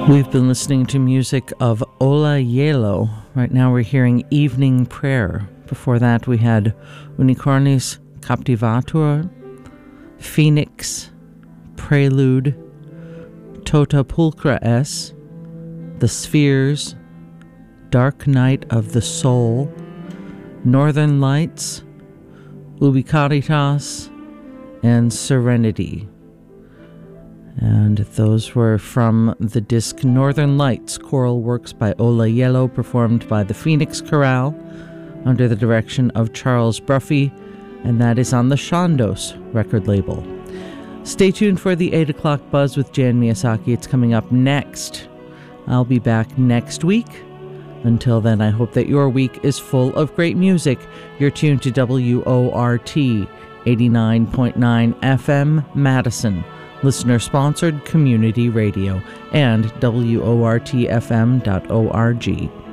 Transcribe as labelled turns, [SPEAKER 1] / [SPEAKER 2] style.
[SPEAKER 1] We've been listening to music of Ola Yelo. Right now we're hearing Evening Prayer. Before that we had Unicornis Captivator, Phoenix, Prelude, Tota Pulchra S, The Spheres, Dark Night of the Soul, Northern Lights, Ubicaritas, and Serenity. And those were from the disc Northern Lights, choral works by Ola Yelo, performed by the Phoenix Chorale under the direction of Charles Bruffy, and that is on the Chandos record label. Stay tuned for the 8 o'clock buzz with Jan Miyazaki. It's coming up next. I'll be back next week. Until then, I hope that your week is full of great music. You're tuned to WORT 89.9 FM Madison, listener-sponsored community radio, and WORTFM.org.